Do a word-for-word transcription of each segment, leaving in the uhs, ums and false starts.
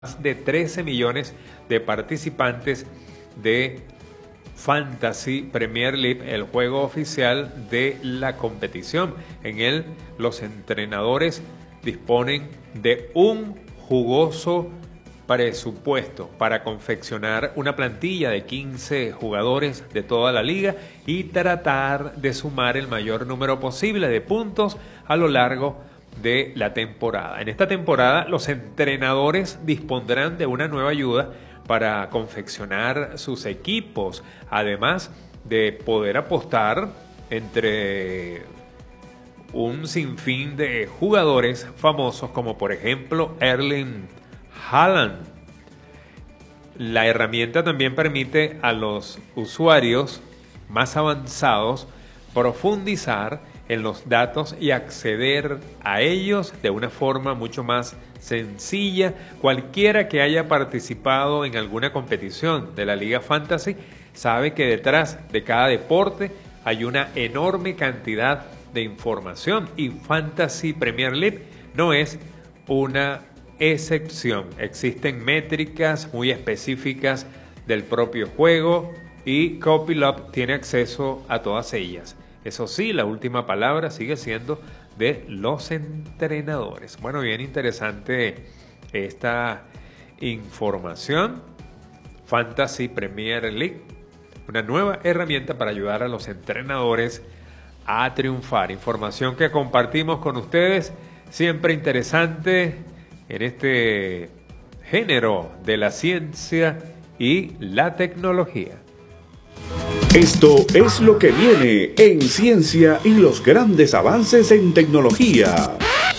más de trece millones de participantes de Fantasy Premier League, el juego oficial de la competición. En él, los entrenadores disponen de un jugoso presupuesto para confeccionar una plantilla de quince jugadores de toda la liga y tratar de sumar el mayor número posible de puntos a lo largo de la temporada. En esta temporada, los entrenadores dispondrán de una nueva ayuda para confeccionar sus equipos, además de poder apostar entre un sinfín de jugadores famosos como por ejemplo Erling Haaland. La herramienta también permite a los usuarios más avanzados profundizar en los datos y acceder a ellos de una forma mucho más sencilla. Cualquiera que haya participado en alguna competición de la Liga Fantasy sabe que detrás de cada deporte hay una enorme cantidad de información y Fantasy Premier League no es una excepción. Existen métricas muy específicas del propio juego y Copilot tiene acceso a todas ellas. Eso sí, la última palabra sigue siendo de los entrenadores. Bueno, bien interesante esta información. Fantasy Premier League, una nueva herramienta para ayudar a los entrenadores a triunfar. Información que compartimos con ustedes, siempre interesante en este género de la ciencia y la tecnología. Esto es lo que viene en ciencia y los grandes avances en tecnología.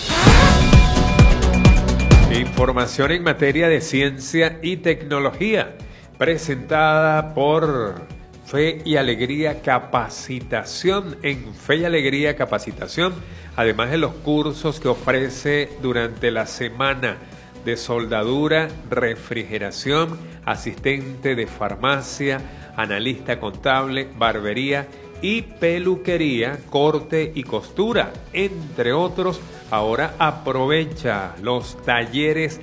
Información en materia de ciencia y tecnología, presentada por Fe y Alegría Capacitación. En Fe y Alegría Capacitación, además de los cursos que ofrece durante la semana de soldadura, refrigeración, asistente de farmacia, analista contable, barbería y peluquería, corte y costura, entre otros. Ahora aprovecha los talleres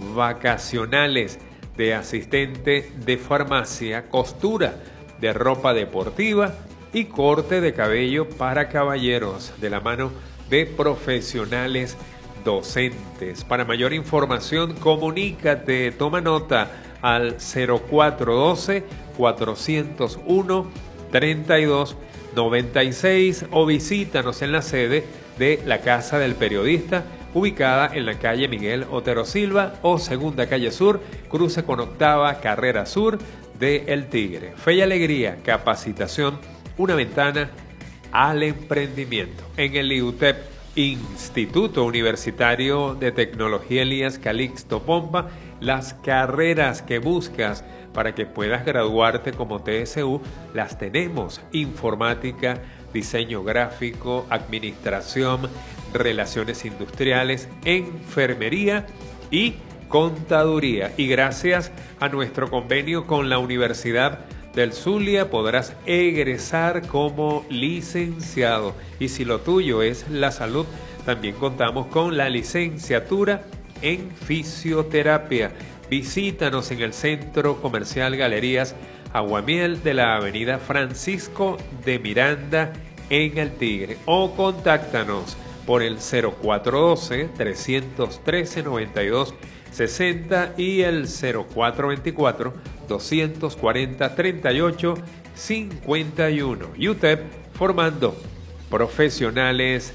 vacacionales de asistente de farmacia, costura de ropa deportiva y corte de cabello para caballeros de la mano de profesionales docentes. Para mayor información, comunícate, toma nota al cero cuatro uno dos, cuatro cero uno, tres dos nueve seis o visítanos en la sede de la Casa del Periodista, ubicada en la calle Miguel Otero Silva o Segunda Calle Sur, cruce con Octava Carrera Sur de El Tigre. Fe y Alegría Capacitación, una ventana al emprendimiento. En el I U T E P, Instituto Universitario de Tecnología Elías Calixto Pompa, las carreras que buscas para que puedas graduarte como T S U, las tenemos: informática, diseño gráfico, administración, relaciones industriales, enfermería y contaduría. Y gracias a nuestro convenio con la Universidad del Zulia podrás egresar como licenciado. Y si lo tuyo es la salud, también contamos con la licenciatura en fisioterapia. Visítanos en el Centro Comercial Galerías Aguamiel de la Avenida Francisco de Miranda en El Tigre o contáctanos por el cero cuatro uno dos, tres uno tres, nueve dos seis cero y el cero cuatro dos cuatro, dos cuatro cero, tres ocho cinco uno. U T E P, formando profesionales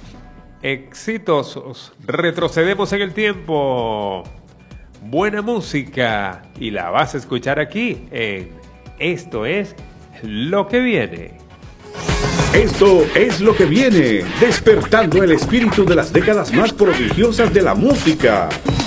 exitosos. Retrocedemos en el tiempo. Buena música y la vas a escuchar aquí en Esto es lo que viene. Esto es lo que viene, despertando el espíritu de las décadas más prodigiosas de la música.